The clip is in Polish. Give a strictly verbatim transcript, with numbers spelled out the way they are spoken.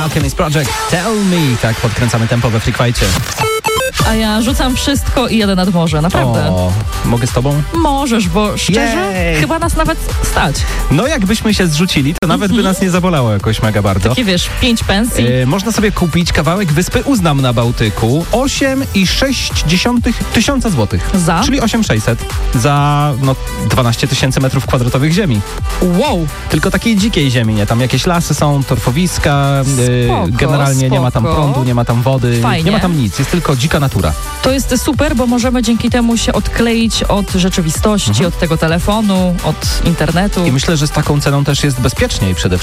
Alchemist Project, Tell Me. Tak, podkręcamy tempo we Freakwajcie. A ja rzucam wszystko i jadę nad morze, naprawdę. O, mogę z tobą? Możesz, bo szczerze, Jej. chyba nas nawet stać. No jakbyśmy się zrzucili, to nawet by nas nie zabolało jakoś mega bardzo. Takie wiesz, pięć pensji. Yy, można sobie kupić kawałek wyspy Uznam na Bałtyku. osiem i sześć dziesiątych tysiąca złotych. Za? Czyli osiem tysięcy sześćset za no, dwanaście tysięcy metrów kwadratowych ziemi. Wow. Tylko takiej dzikiej ziemi, nie? Tam jakieś lasy są, torfowiska, yy, Spoko, generalnie spoko. nie ma tam prądu, nie ma tam wody, Fajnie. nie ma tam nic, jest tylko dzika natura. To jest super, bo możemy dzięki temu się odkleić od rzeczywistości, Mhm. od tego telefonu, od internetu. I myślę, że z taką ceną też jest bezpieczniej przede